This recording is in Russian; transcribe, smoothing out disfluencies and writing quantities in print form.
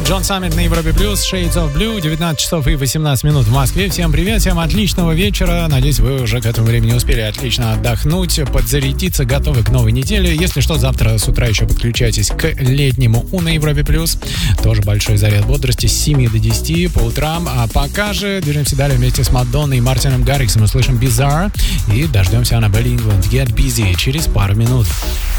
Джон Саммит на Европе Плюс, Shades of Blue, 19 часов и 18 минут в Москве. Всем привет, всем отличного вечера. Надеюсь, вы уже к этому времени успели отлично отдохнуть, подзарядиться, готовы к новой неделе. Если что, завтра с утра еще подключайтесь к летнему на Европе Плюс. Тоже большой заряд бодрости с 7 до 10 по утрам. А пока же движемся далее вместе с Мадонной и Мартином Гарриксом. Услышим Bizarre и дождемся Annabelle England Get Busy через пару минут.